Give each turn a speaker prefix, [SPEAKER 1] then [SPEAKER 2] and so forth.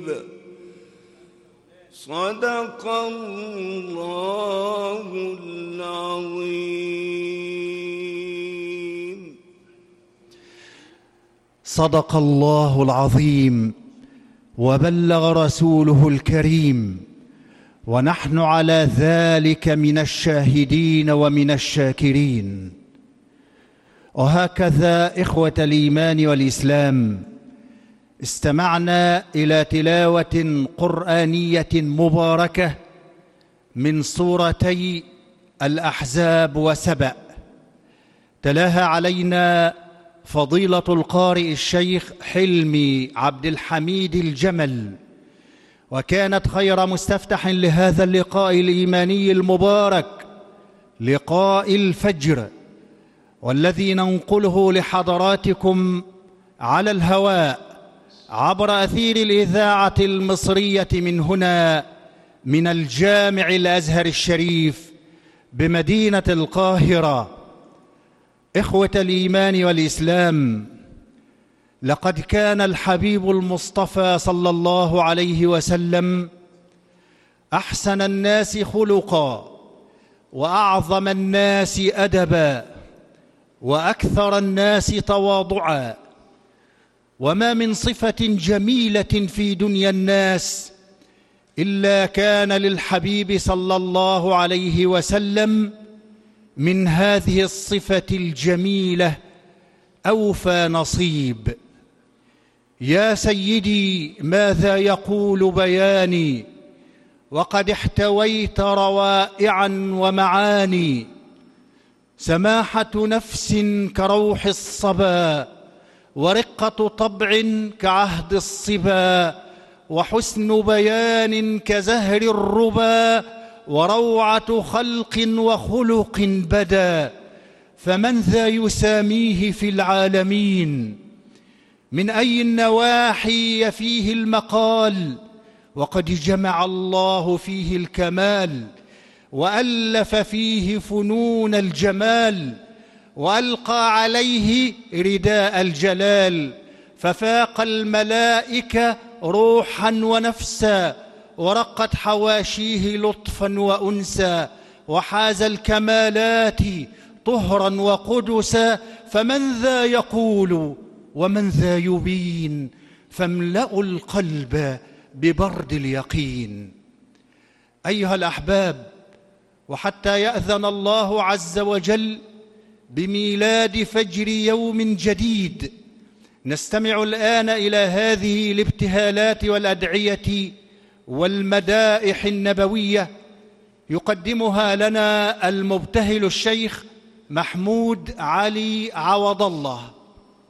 [SPEAKER 1] صدق الله العظيم.
[SPEAKER 2] صدق الله العظيم وبلغ رسوله الكريم، ونحن على ذلك من الشاهدين ومن الشاكرين. وهكذا إخوة الإيمان والإسلام، استمعنا إلى تلاوة قرآنية مباركة من سورتي الأحزاب وسبأ، تلاها علينا فضيلة القارئ الشيخ حلمي عبد الحميد الجمل، وكانت خير مستفتح لهذا اللقاء الإيماني المبارك، لقاء الفجر، والذي ننقله لحضراتكم على الهواء عبر أثير الإذاعة المصرية من هنا، من الجامع الأزهر الشريف بمدينة القاهرة. إخوة الإيمان والإسلام، لقد كان الحبيب المصطفى صلى الله عليه وسلم أحسن الناس خلقا، وأعظم الناس أدبا، وأكثر الناس تواضعا. وما من صفة جميلة في دنيا الناس إلا كان للحبيب صلى الله عليه وسلم من هذه الصفة الجميلة أوفى نصيب. يا سيدي ماذا يقول بياني، وقد احتويت روائعا ومعاني، سماحة نفس كروح الصبا، ورقة طبع كعهد الصبا، وحسن بيان كزهر الربا، وروعة خلق وخلق بدا، فمن ذا يساميه في العالمين؟ من أي النواحي يفيه المقال، وقد جمع الله فيه الكمال، وألف فيه فنون الجمال، وألقى عليه رداء الجلال، ففاق الملائكة روحا ونفسا، ورقت حواشيه لطفا وأنسا، وحاز الكمالات طهرا وقدسا، فمن ذا يقول ومن ذا يبين؟ فاملأوا القلب ببرد اليقين. أيها الأحباب، وحتى يأذن الله عز وجل بميلاد فجر يوم جديد، نستمع الآن إلى هذه الابتهالات والأدعية والمدائح النبوية، يقدمها لنا المبتهل الشيخ محمود علي عوض الله.